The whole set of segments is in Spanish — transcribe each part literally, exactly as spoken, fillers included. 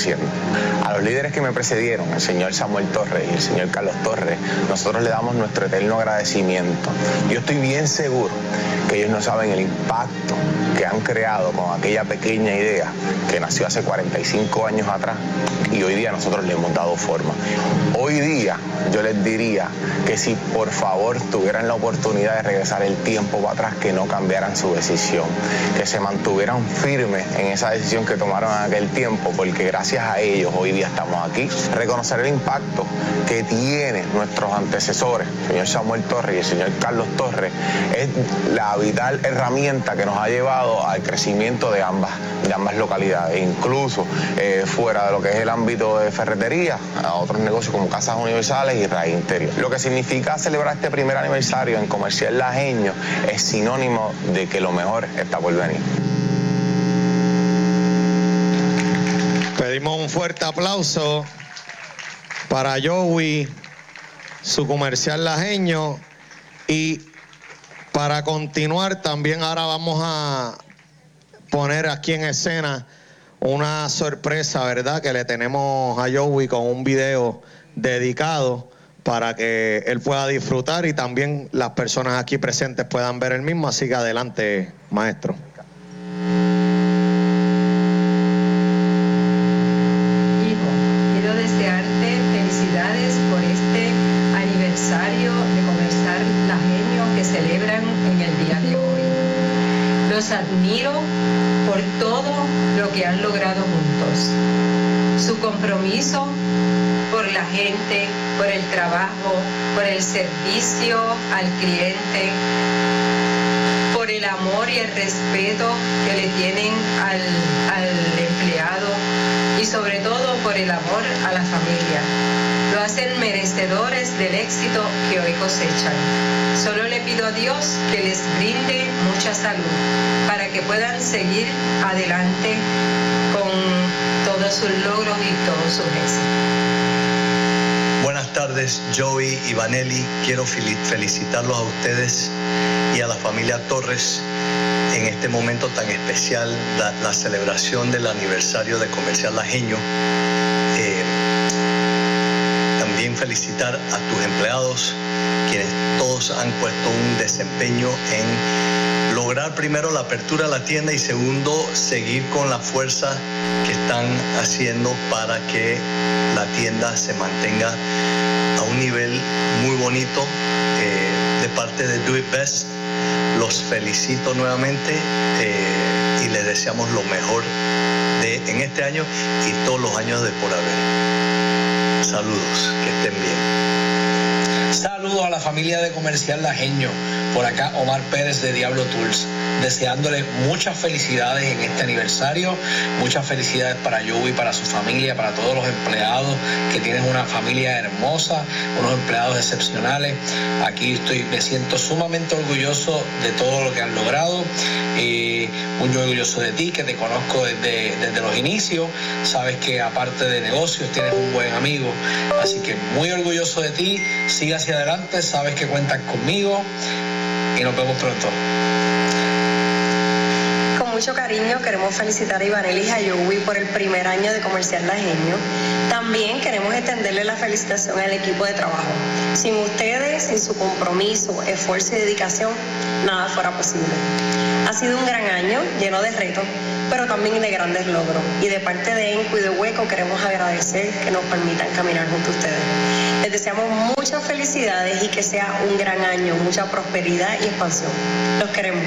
haciendo. A los líderes que me precedieron, el señor Samuel Torres y el señor Carlos Torres, nosotros le damos nuestro eterno agradecimiento. Yo estoy bien seguro que ellos no saben el impacto que han creado con aquella pequeña idea que nació hace cuarenta y cinco años atrás y hoy día nosotros le hemos dado forma. Hoy día yo les diría que si por favor tuvieran la oportunidad de regresar el tiempo para atrás, que no cambiaran su decisión, que se mantuvieran firmes en esa decisión que tomaron en aquel tiempo, porque gracias a ellos hoy día estamos aquí. Reconocer el impacto que tienen nuestros antecesores, el señor Samuel Torres y el señor Carlos Torres, es la vital herramienta que nos ha llevado al crecimiento de ambas, de ambas localidades, incluso eh, fuera de lo que es el ámbito de ferretería, a otros negocios como Casas Universales y Raíz Interior. Lo que significa celebrar este primer aniversario en Comercial Lajeño es sinónimo de que lo mejor está por venir. Pedimos un fuerte aplauso para Joey, su Comercial Lajeño, y para continuar también ahora vamos a poner aquí en escena una sorpresa, ¿verdad?, que le tenemos a Joey con un video dedicado para que él pueda disfrutar y también las personas aquí presentes puedan ver el mismo, así que adelante, maestro. Hijo, quiero desearte felicidades por este aniversario de Comercial Lajeño que celebran en el día de hoy. Los admiro por todo lo que han logrado juntos. Su compromiso por la gente, por el trabajo, por el servicio al cliente, por el amor y el respeto que le tienen al, al empleado y sobre todo por el amor a la familia. Lo hacen merecedores del éxito que hoy cosechan. Solo le pido a Dios que les brinde mucha salud para que puedan seguir adelante con todos sus logros y todos sus éxitos. Buenas tardes, Joey y Vanelli. Quiero felicitarlos a ustedes y a la familia Torres en este momento tan especial, la, la celebración del aniversario de Comercial Lajeño. Eh, también felicitar a tus empleados, quienes todos han puesto un desempeño en lograr primero la apertura de la tienda y segundo, seguir con la fuerza que están haciendo para que la tienda se mantenga a un nivel muy bonito. Eh, de parte de Do It Best, los felicito nuevamente eh, y les deseamos lo mejor de, en este año y todos los años de por haber. Saludos, que estén bien. Saludos a la familia de Comercial Lajeño. Por acá Omar Pérez de Diablo Tools, deseándole muchas felicidades en este aniversario, muchas felicidades para Joey, para su familia, para todos los empleados que tienen una familia hermosa, unos empleados excepcionales. Aquí estoy, me siento sumamente orgulloso de todo lo que han logrado, eh, muy orgulloso de ti, que te conozco desde, desde los inicios, sabes que aparte de negocios tienes un buen amigo, así que muy orgulloso de ti, sigue hacia adelante, sabes que cuentas conmigo y nos vemos pronto. Con mucho cariño queremos felicitar a Ivanelli y a Joey por el primer año de Comercial Lajeño. También queremos extenderle la felicitación al equipo de trabajo. Sin ustedes, sin su compromiso, esfuerzo y dedicación, nada fuera posible. Ha sido un gran año lleno de retos, pero también de grandes logros. Y de parte de Enco y de Hueco queremos agradecer que nos permitan caminar junto a ustedes. Les deseamos muchas felicidades y que sea un gran año, mucha prosperidad y expansión. Los queremos.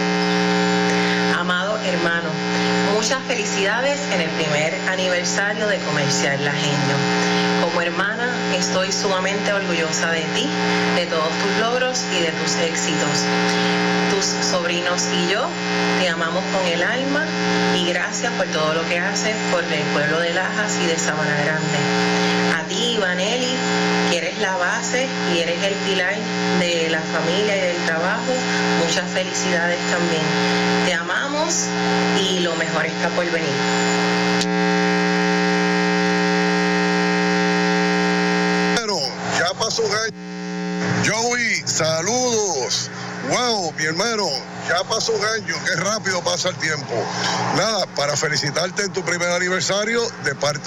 Amado hermano, muchas felicidades en el primer aniversario de Comercial Lajeño. Como hermana, estoy sumamente orgullosa de ti, de todos tus logros y de tus éxitos. Tus sobrinos y yo te amamos con el alma y gracias por todo lo que haces por el pueblo de Lajas y de Sabana Grande. A ti, Vanelli, que eres la base y eres el pilar de la familia y del trabajo, muchas felicidades también. Te amamos y lo mejor está por venir. Pero ya pasó un año. Joey, saludos. Wow, mi hermano, ya pasó un año, qué rápido pasa el tiempo. Nada, para felicitarte en tu primer aniversario de parte